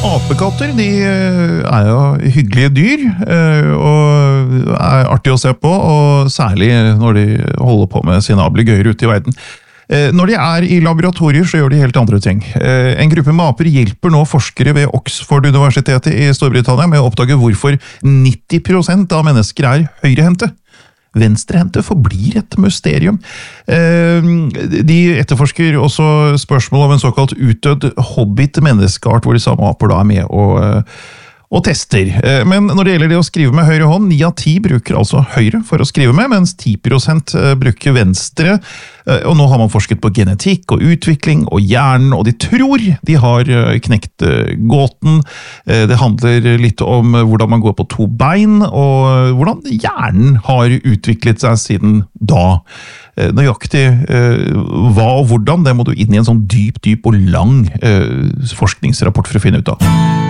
Apekatter, de er jo hyggelige dyr, og er artig å se på, og særlig når de holder på med sine ablegøyer ute i verden. Når de er i laboratorier, så gjør de helt andre ting. En gruppe med aper hjelper nå forskere ved Oxford-universitetet i Storbritannia med å oppdage hvorfor 90% av mennesker er høyrehendte. Venstrehendte forblir et mysterium. De etterforsker også spørsmål om en såkalt utdødd hobbit-menneskeart, hvor de samme aper da er med og tester. Men når det gjelder det å skrive med høyre hånd, 9 av 10 bruker altså høyre for å skrive med, mens 10% bruker venstre. Og nå har man forsket på genetikk og utvikling og hjernen, og de tror de har knekt gåten. Det handler litt om hvordan man går på 2 bein, og hvordan hjernen har utviklet seg siden da. Nøyaktig hva og hvordan, det må du inn i en sånn dyp og lang forskningsrapport for å finne ut av.